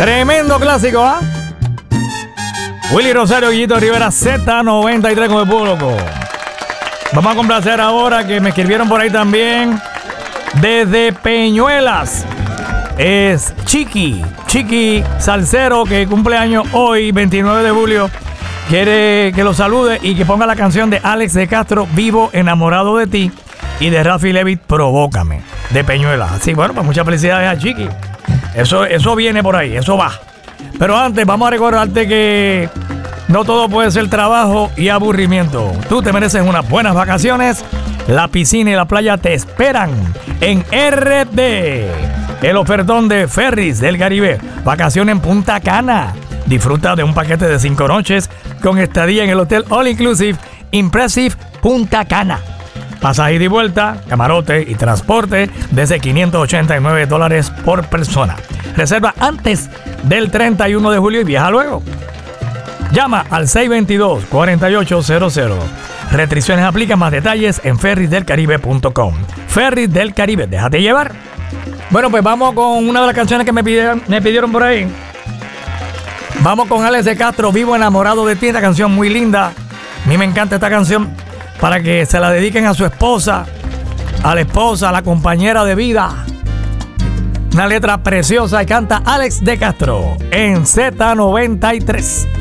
Tremendo clásico, ¿ah? Willy Rosario, Guillito Rivera, Z93 con el público. Vamos a complacer ahora que me escribieron por ahí también. Desde Peñuelas. Es Chiqui Salsero, que cumple años hoy, 29 de julio. Quiere que lo salude y que ponga la canción de Alex de Castro, Vivo enamorado de ti, y de Rafi Levitt, Provócame, de Peñuelas. Así, bueno, pues muchas felicidades a Chiqui. Eso viene por ahí, eso va. Pero antes, vamos a recordarte que no todo puede ser trabajo y aburrimiento. Tú te mereces unas buenas vacaciones. La piscina y la playa te esperan en RD. El ofertón de Ferries del Caribe. Vacaciones en Punta Cana. Disfruta de un paquete de 5 noches con estadía en el hotel All Inclusive Impressive Punta Cana. Pasaje ida y vuelta, camarote y transporte desde $589 por persona. Reserva antes del 31 de julio y viaja luego. Llama al 622-4800. Restricciones aplican. Más detalles en ferrisdelcaribe.com. Ferris del Caribe, déjate llevar. Bueno, pues vamos con una de las canciones que me pidieron por ahí. Vamos con Alex de Castro, Vivo enamorado de ti. Esta canción muy linda. A mí me encanta esta canción, para que se la dediquen a su esposa, a la esposa, a la compañera de vida. Una letra preciosa y canta Alex de Castro en Z93.